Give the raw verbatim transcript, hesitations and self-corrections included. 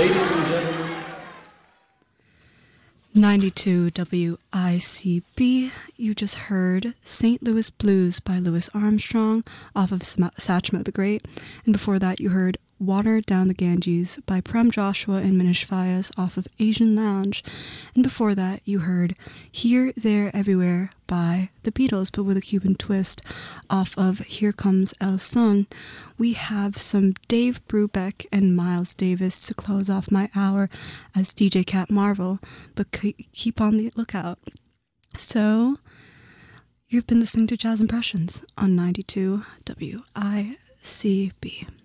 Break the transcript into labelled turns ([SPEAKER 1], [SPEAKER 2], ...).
[SPEAKER 1] Ladies and gentlemen.
[SPEAKER 2] ninety-two W I C B, you just heard Saint Louis Blues by Louis Armstrong off of Satchmo the Great, and before that you heard Water Down the Ganges by Prem Joshua and Minish Fayez off of Asian Lounge, and before that you heard Here, There, Everywhere by the Beatles, but with a Cuban twist off of Here Comes El Son. We have some Dave Brubeck and Miles Davis to close off my hour as D J Cat Marvel, but keep on the lookout. So, you've been listening to Jazz Impressions on ninety-two W I C B.